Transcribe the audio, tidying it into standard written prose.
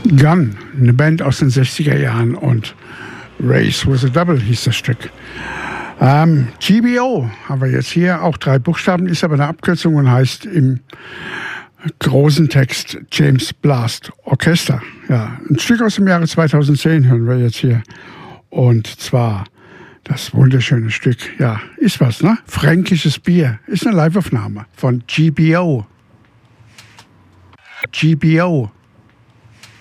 Gun, eine Band aus den 60er Jahren, und Race with a Double hieß das Stück. GBO haben wir jetzt hier, auch 3 Buchstaben, ist aber eine Abkürzung und heißt im großen Text James Blast Orchester. Ja, ein Stück aus dem Jahre 2010 hören wir jetzt hier. Und zwar das wunderschöne Stück, ja, ist was, ne? Fränkisches Bier, ist eine Liveaufnahme von GBO. GBO.